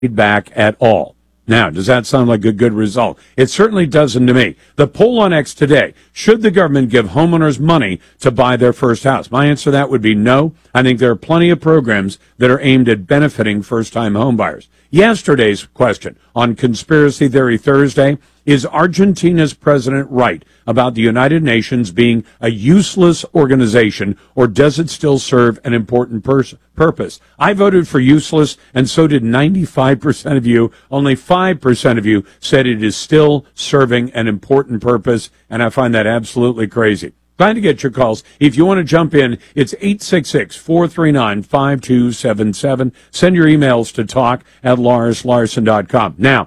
back at all. Now, does that sound like a good result? It certainly doesn't to me. The poll on X today, should the government give homeowners money to buy their first house? My answer to that would be no. I think there are plenty of programs that are aimed at benefiting first-time homebuyers. Yesterday's question on Conspiracy Theory Thursday, is Argentina's president right about the United Nations being a useless organization, or does it still serve an important purpose? I voted for useless, and so did 95% of you. Only 5% of you said it is still serving an important purpose, and I find that absolutely crazy. Glad to get your calls. If you want to jump in, it's 866-439-5277. Send your emails to talk@LarsLarson.com. Now,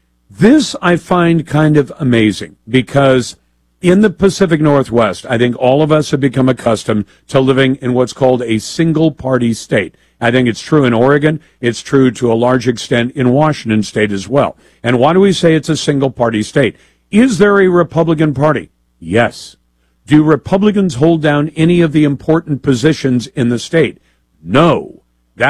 this I find kind of amazing because in the Pacific Northwest, I think all of us have become accustomed to living in what's called a single-party state. I think it's true in Oregon. It's true to a large extent in Washington state as well. And why do we say it's a single-party state? Is there a Republican Party? Yes. Do Republicans hold down any of the important positions in the state? No.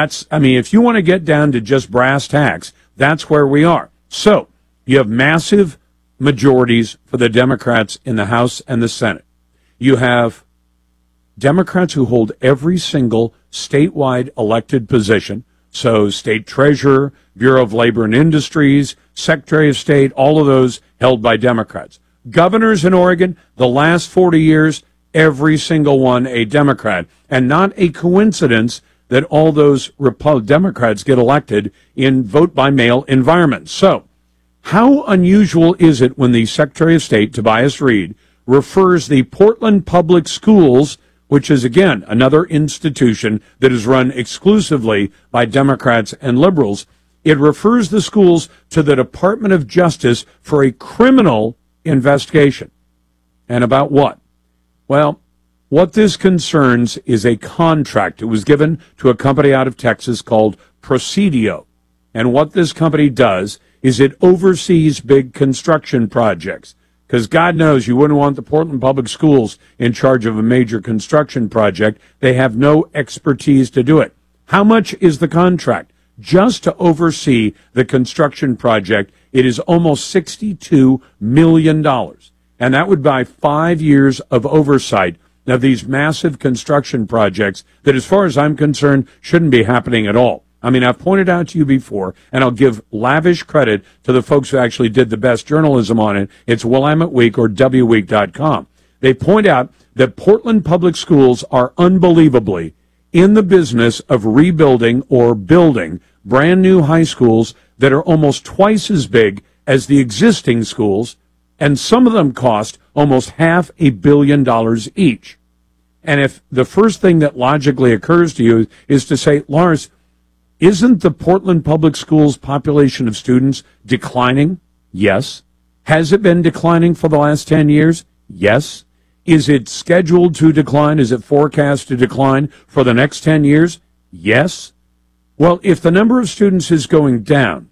If you want to get down to just brass tacks, that's where we are. So, you have massive majorities for the Democrats in the House and the Senate. You have Democrats who hold every single statewide elected position. So state treasurer, Bureau of Labor and Industries, Secretary of State, all of those held by Democrats. Governors in Oregon, the last 40 years, every single one a Democrat. And not a coincidence that all those Democrats get elected in vote-by-mail environments. So, how unusual is it when the Secretary of State, Tobias Reed, refers the Portland Public Schools, which is, again, another institution that is run exclusively by Democrats and liberals, it refers the schools to the Department of Justice for a criminal investigation. And about what? Well, what this concerns is a contract. It was given to a company out of Texas called Presidio. And what this company does is it oversees big construction projects. Because God knows you wouldn't want the Portland Public Schools in charge of a major construction project. They have no expertise to do it. How much is the contract? Just to oversee the construction project, it is almost $62 million. And that would buy 5 years of oversight of these massive construction projects that, as far as I'm concerned, shouldn't be happening at all. I mean, I've pointed out to you before, and I'll give lavish credit to the folks who actually did the best journalism on it. It's Willamette Week or WWeek.com. They point out that Portland Public Schools are unbelievably in the business of rebuilding or building brand new high schools that are almost twice as big as the existing schools, and some of them cost almost $500 million each. And if the first thing that logically occurs to you is to say, Lars, isn't the Portland Public Schools population of students declining? Yes. Has it been declining for the last 10 years? Yes. Is it scheduled to decline? Is it forecast to decline for the next 10 years? Yes. Well, if the number of students is going down,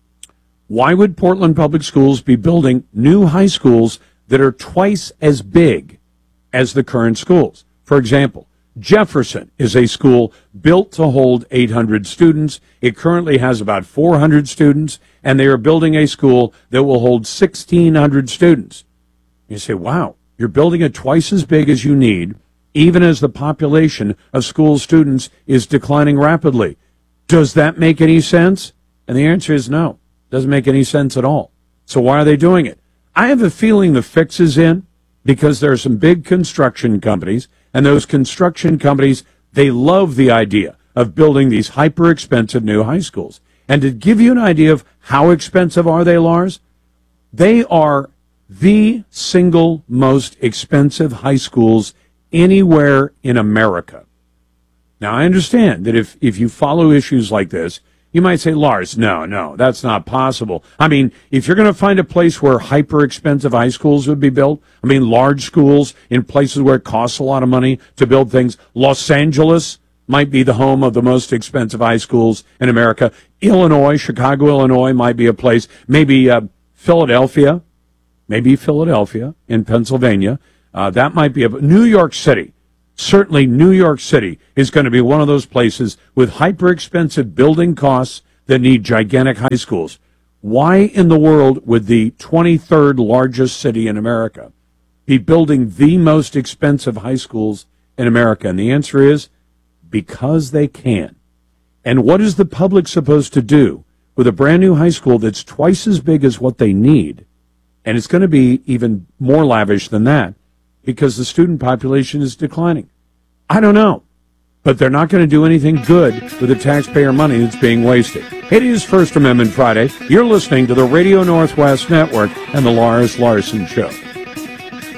why would Portland Public Schools be building new high schools that are twice as big as the current schools? For example, Jefferson is a school built to hold 800 students. It currently has about 400 students, and they are building a school that will hold 1,600 students. You say, wow, you're building it twice as big as you need, even as the population of school students is declining rapidly. Does that make any sense? And the answer is no. It doesn't make any sense at all. So why are they doing it? I have a feeling the fix is in because there are some big construction companies, and those construction companies, they love the idea of building these hyper-expensive new high schools. And to give you an idea of how expensive are they, Lars, they are the single most expensive high schools anywhere in America. Now, I understand that if you follow issues like this, you might say, Lars, no, that's not possible. I mean, if you're going to find a place where hyper-expensive high schools would be built, I mean, large schools in places where it costs a lot of money to build things, Los Angeles might be the home of the most expensive high schools in America. Illinois, Chicago, Illinois might be a place. Maybe Philadelphia in Pennsylvania. That might be New York City. Certainly New York City is going to be one of those places with hyper-expensive building costs that need gigantic high schools. Why in the world would the 23rd largest city in America be building the most expensive high schools in America? And the answer is because they can. And what is the public supposed to do with a brand new high school that's twice as big as what they need? And it's going to be even more lavish than that because the student population is declining. I don't know. But they're not going to do anything good with the taxpayer money that's being wasted. It is First Amendment Friday. You're listening to the Radio Northwest Network and the Lars Larson Show.